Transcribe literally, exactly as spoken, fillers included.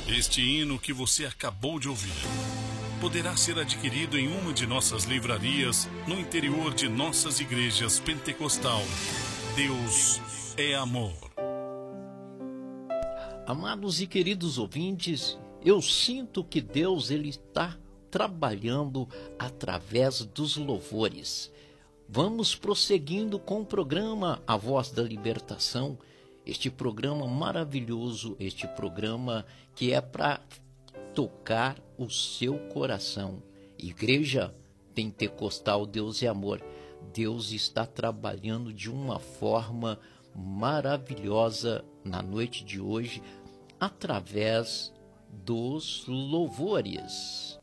Este hino que você acabou de ouvir poderá ser adquirido em uma de nossas livrarias no interior de nossas igrejas pentecostal. Deus é amor. Amados e queridos ouvintes, eu sinto que Deus ele está trabalhando através dos louvores. Vamos prosseguindo com o programa A Voz da Libertação, este programa maravilhoso, este programa que é para tocar o seu coração. Igreja Pentecostal Deus é Amor, Deus está trabalhando de uma forma maravilhosa na noite de hoje, através dos louvores.